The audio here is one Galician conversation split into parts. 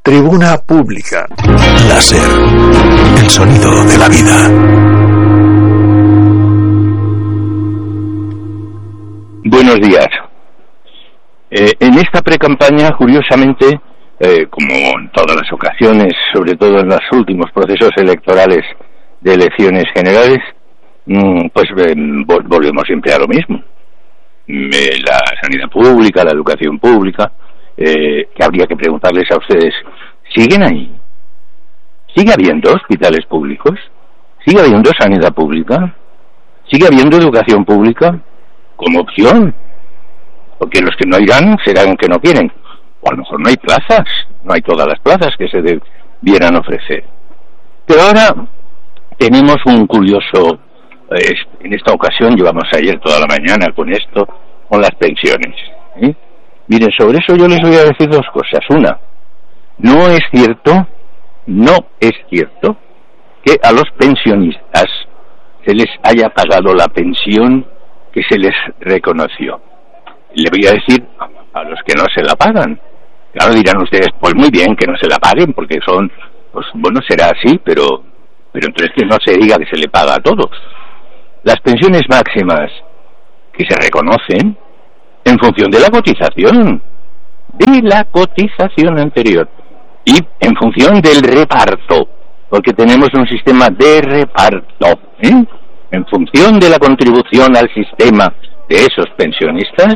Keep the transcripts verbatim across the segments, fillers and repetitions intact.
Tribuna Pública. Láser, el sonido de la vida. Buenos días. Eh, en esta precampaña, curiosamente, eh, como en todas las ocasiones, sobre todo en los últimos procesos electorales de elecciones generales, mmm, pues eh, vol- volvemos siempre a lo mismo. Eh, la sanidad pública, la educación pública, eh, que habría que preguntarles a ustedes, ¿siguen ahí? ¿Sigue habiendo hospitales públicos? ¿Sigue habiendo sanidad pública? ¿Sigue habiendo educación pública como opción? Porque los que no irán serán que no quieren. O a lo mejor no hay plazas, no hay todas las plazas que se debieran ofrecer. Pero ahora tenemos un curioso, eh, en esta ocasión llevamos ayer toda la mañana con esto, con las pensiones. ¿eh? Miren, sobre eso yo les voy a decir dos cosas. Una, no es cierto, no es cierto que a los pensionistas se les haya pagado la pensión que se les reconoció. Le voy a decir a los que no se la pagan. Claro, dirán ustedes, pues muy bien que no se la paguen, porque son, pues bueno, será así, pero, pero entonces que no se diga que se le paga a todos. Las pensiones máximas que se reconocen en función de la cotización, de la cotización anterior, y en función del reparto, porque tenemos un sistema de reparto, ¿eh? En función de la contribución al sistema de esos pensionistas,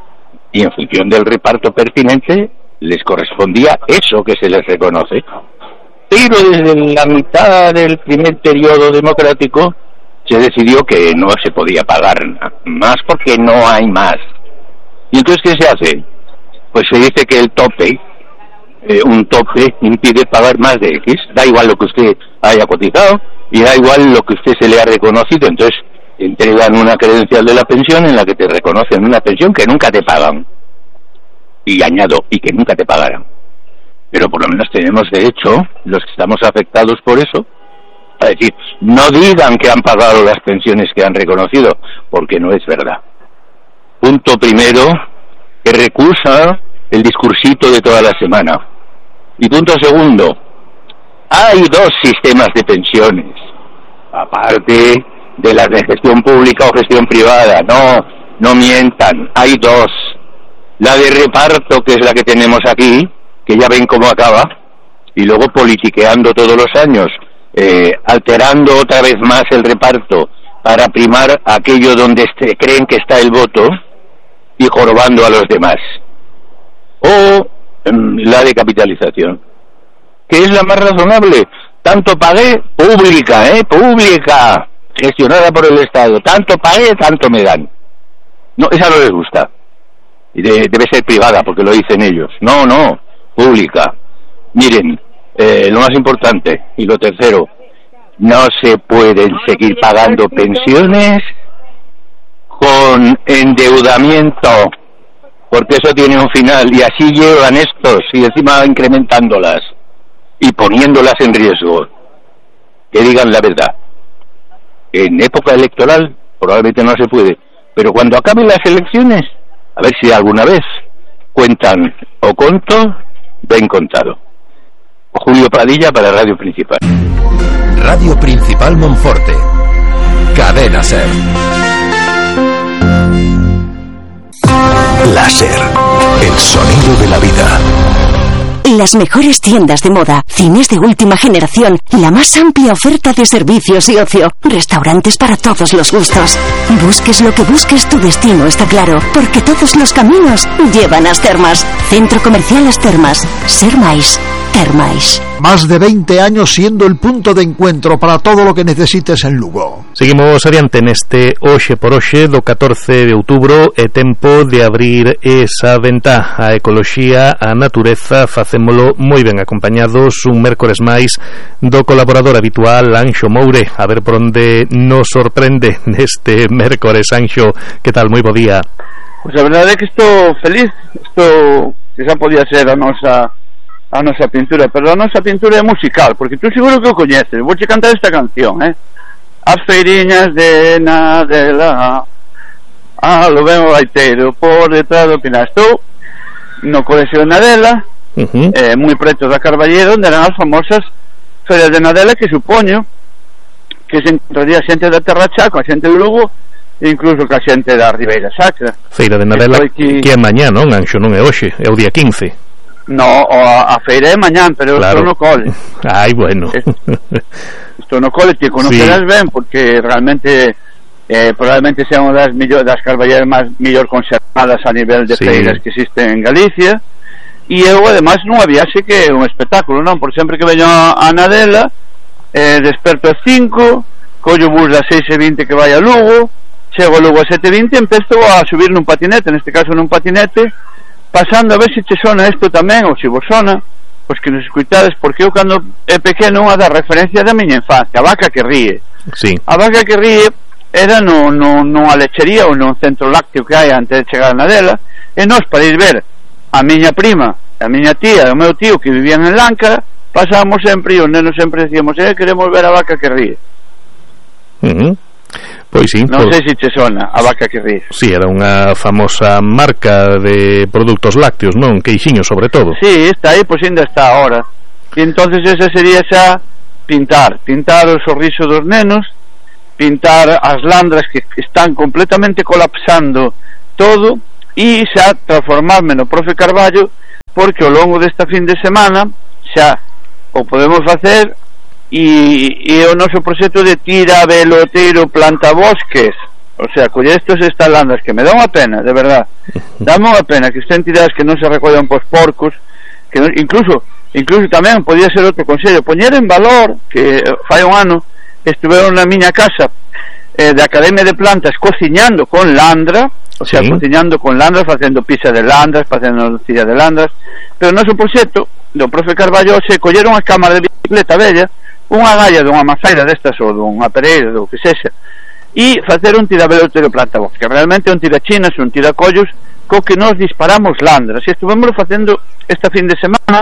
y en función del reparto pertinente, les correspondía eso que se les reconoce. Pero desde la mitad del primer periodo democrático se decidió que no se podía pagar más porque no hay más. ¿Y entonces qué se hace? Pues se dice que el tope, eh, un tope impide pagar más de X, da igual lo que usted haya cotizado y da igual lo que usted se le ha reconocido. Entonces entregan una credencial de la pensión en la que te reconocen una pensión que nunca te pagan. Y añado, y que nunca te pagarán. Pero por lo menos tenemos derecho, los que estamos afectados por eso, a decir, no digan que han pagado las pensiones que han reconocido, porque no es verdad. Punto primero, que recusa el discursito de toda la semana. Y punto segundo, hay dos sistemas de pensiones, aparte de las de gestión pública o gestión privada. No, no mientan, hay dos. La de reparto, que es la que tenemos aquí, que ya ven cómo acaba, y luego politiqueando todos los años, eh, alterando otra vez más el reparto para primar aquello donde este, creen que está el voto y jorobando a los demás. O um, la de capitalización, que es la más razonable. Tanto pagué, pública, ¿eh? Pública, gestionada por el Estado. Tanto pagué, tanto me dan. No, esa no les gusta. Y de, debe ser privada, porque lo dicen ellos. No, no, pública. Miren, eh, lo más importante, y lo tercero, no se pueden seguir pagando pensiones con endeudamiento, porque eso tiene un final, y así llevan estos, y encima incrementándolas, y poniéndolas en riesgo. Que digan la verdad. En época electoral probablemente no se puede, pero cuando acaben las elecciones, a ver si alguna vez cuentan o conto, ven contado. Julio Pradilla para Radio Principal. Radio Principal Monforte. Cadena Ser. Láser, el sonido de la vida. Las mejores tiendas de moda, cines de última generación, la más amplia oferta de servicios y ocio, restaurantes para todos los gustos. Busques lo que busques, tu destino está claro, porque todos los caminos llevan a As Termas. Centro Comercial As Termas. Ser máis, ter máis. Más de veinte años siendo el punto de encuentro para todo lo que necesites en Lugo. Seguimos adiante neste hoxe por hoxe do catorce de outubro. É tempo de abrir esa ventá a ecoloxía, a natureza. Facémolo moi ben acompañados un mércores máis do colaborador habitual Anxo Moure. A ver por onde nos sorprende neste mércores. Anxo, que tal? Moi bo día. Pois a verdade é que estou feliz. Estou, que xa podía ser a nosa a nosa pintura, pero a nosa pintura é musical, porque tú seguro que o coñeces. Vouche cantar esta canción, eh? As feiriñas de Nadela, a lo ben o baiteiro por detrás do Pinar. Estou no colexio de Nadela, uh-huh. eh, moi preto da Carballera, onde eran as famosas feiras de Nadela, que supoño que se encontraría xente da Terra Chá coa xente de Lugo, e incluso coa xente da Ribeira Sacra. Feira de Nadela aquí... que é mañá, non, Anxo, non é hoxe, é o día quince. No, a, a feira é mañán, pero claro. Estou no cole. Ai, bueno. Estou no cole, te conocerás sí. Ben, porque realmente eh, probablemente sea unha das, millor, das carballeras máis mellor conservadas a nivel de sí. Feiras que existen en Galicia. E eu, ademais, non había así que un espectáculo, non? Por sempre que veño a Nadela, eh, desperto a cinco, collo bus das seis e vinte que vai a Lugo, chego logo a sete e vinte e empezo a subir nun patinete, neste caso nun patinete, pasando a ver se che sona isto tamén, ou se vos sona, pois que nos escuitades, porque eu cando é pequeno unha da referencia da miña infancia, a vaca que ríe. Sí. A vaca que ríe era no, no, nunha lechería ou nun centro lácteo que hai antes de chegar a Nadela, e nós para ir ver a miña prima, a miña tía e o meu tío que vivían en Lanca, pasábamos sempre e os nenos sempre decíamos, eh, queremos ver a vaca que ríe. Uh-huh. Pois sí, non por... sei se te sona a vaca que ríe. Sí, era unha famosa marca de produtos lácteos, non? Queixiño sobre todo. Sí, está aí, pois ainda está ahora. E entonces esa sería xa pintar, pintar o sorriso dos nenos, pintar as landras que están completamente colapsando todo, e xa transformarme no profe Carballo, porque ao longo desta fin de semana xa o podemos facer, e, e o noso proxecto de tira, veloteiro, planta bosques, o sea, colle estos estas landas que me dá unha pena, de verdad, dame unha pena que estén tiradas, que non se recollan pos porcos, que non, incluso incluso tamén podía ser outro consello, poñer en valor que fai un ano estuveron na miña casa eh, de Academia de Plantas cociñando con landra, o sea, sí. Cociñando con landras, facendo pizza de landras, facendo nocilla de landras, pero no seu proxecto do profe Carballo se colleron a cámara de bicicleta bella, unha galla dunha mazaira destas ou dunha pereira, do que sexa, e facer un tiravelotero planta bosque, que realmente é un tirachinas, un tiracollos co que nos disparamos landras, e estuvemos facendo esta fin de semana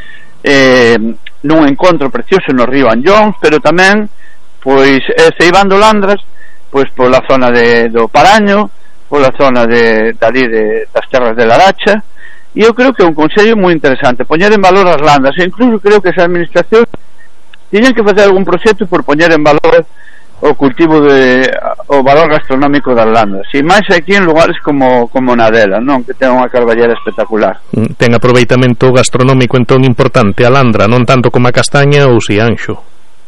eh, nun encontro precioso no río Anllóns, pero tamén pois eh, ceibando landras pois pola zona de, do Paraño, pola zona de, dali de, das terras de Laracha, e eu creo que é un consello moi interesante poñer en valor as landas, e incluso creo que as administracións tiñen que facer algún proxecto por poñer en valor o cultivo de o valor gastronómico das landas, e máis aquí en lugares como, como Nadela, non? Que ten unha carballera espectacular. Ten aproveitamento gastronómico entón importante a landra, non tanto como a castaña ou si Anxo?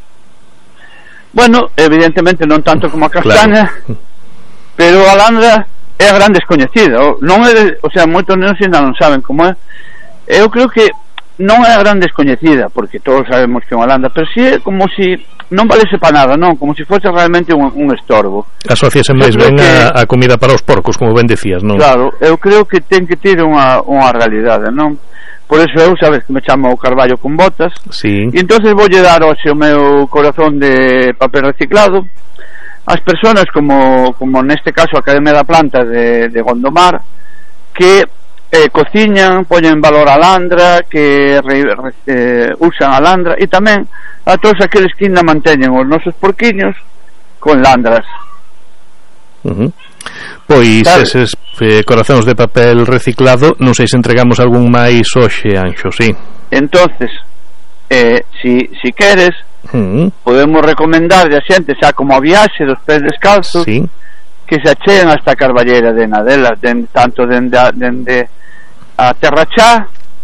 Bueno, evidentemente non tanto como a castaña, claro. Pero a landra é a gran descoñecida, non é de, o sea, moitos nenos ainda non saben como é. Eu creo que non é a gran descoñecida, porque todos sabemos que é unha landa, pero si é como si non valese para nada, non? Como si fose realmente un, un estorbo. Asociase máis ben que... a, a comida para os porcos, como ben decías, non? Claro, eu creo que ten que ter unha, unha realidade, non? Por eso eu, sabes, que me chamo Carballo con botas, sí. E entonces voulle dar hoxe o meu corazón de papel reciclado as persoas como, como neste caso a Academia da Planta de, de Gondomar, que eh, cociñan, poñen en valor a landra, que re, re, eh, usan a landra, e tamén a todos aqueles que ainda manteñen os nosos porquiños con landras. Uh-huh. Pois ¿sabes? Eses eh, corazóns de papel reciclado, non sei se entregamos algún máis hoxe, Anxo, sí. Entonces, eh, si, si queres, uh-huh. podemos recomendar a xente xa como a viaxe dos pés descalzos, sí. Que se acheguen hasta a Carballera de Nadela, den, tanto dende a, dende a Terra Chá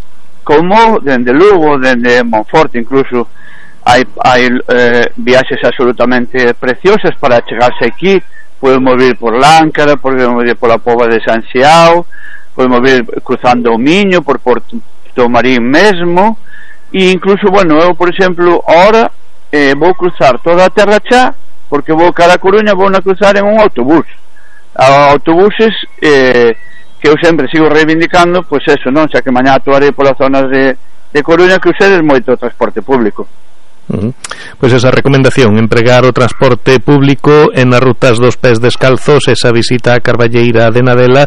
como dende Lugo, dende Monforte, incluso hai, hai eh, viaxes absolutamente preciosas para chegarse aquí. Podemos ir por Láncara, podemos ir por la Pova de San Xiao, podemos ir cruzando o Miño, por Porto Marín mesmo, e incluso, bueno, eu, por exemplo, ahora eh, vou cruzar toda a Terra Chá, porque vou cara a Coruña, vou na cruzar en un autobús. A autobuses eh, que eu sempre sigo reivindicando, pois pues eso, non? Xa que mañá actuarei polas zonas de, de Coruña, que usedes moito o transporte público. Uh-huh. Pois esa recomendación, empregar o transporte público en as rutas dos pés descalzos, esa visita a Carballeira de Nadela,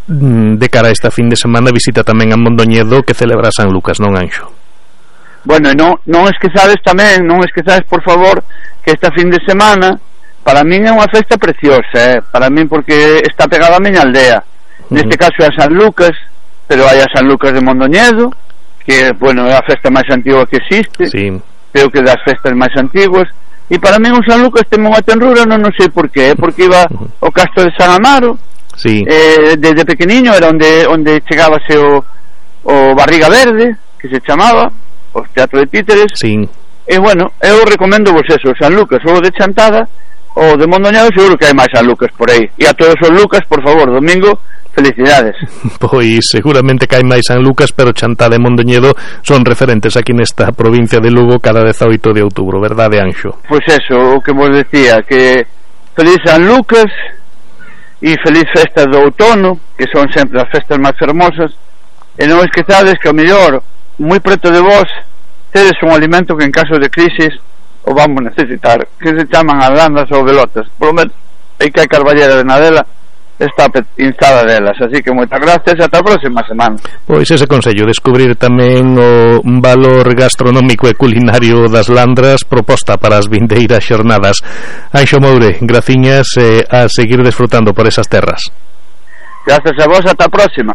de cara a esta fin de semana, visita tamén a Mondoñedo, que celebra San Lucas, non, Anxo? Bueno, non, non esquezades tamén, non esquezades, por favor, que esta fin de semana para min é unha festa preciosa, eh? Para min, porque está pegada a miña aldea. Uh-huh. Neste caso é a San Lucas, pero hai a San Lucas de Mondoñedo, que, bueno, é a festa máis antigua que existe, sí. creo que das festas máis antiguas, e para mí un San Lucas ten unha tenrura, non, non sei por qué, porque iba ao Castro de San Amaro, sí. eh, desde pequeniño era onde, onde chegábase o, o Barriga Verde, que se chamaba, o Teatro de Títeres, sí. E bueno, eu recomendo vos eso, San Lucas, o de Chantada, o de Mondoñedo, seguro que hai máis San Lucas por aí. E a todos os Lucas, por favor, domingo, felicidades. Pois seguramente que hai máis San Lucas, pero Chantada e Mondoñedo son referentes aquí nesta provincia de Lugo cada dezaoito de outubro, verdade, Anxo? Pois eso, o que vos decía, que feliz San Lucas e feliz festa do outono, que son sempre as festas máis fermosas, e non esquezades que o mellor, moi preto de vos, tedes un alimento que en caso de crisis o vamos necesitar, que se chaman as landas ou velotas. Por lo menos aí que hai Carballera de Nadela está instada delas, así que moitas gracias e ata a próxima semana. Pois ese consello, descubrir tamén o valor gastronómico e culinario das landras proposta para as vindeiras xornadas. Anxo Moure, graciñas e a seguir desfrutando por esas terras. Gracias a vos, ata a próxima.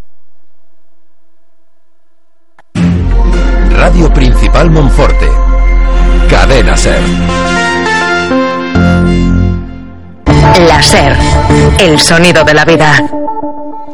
Radio Principal Monforte. Cadena Ser. La Ser, el sonido de la vida.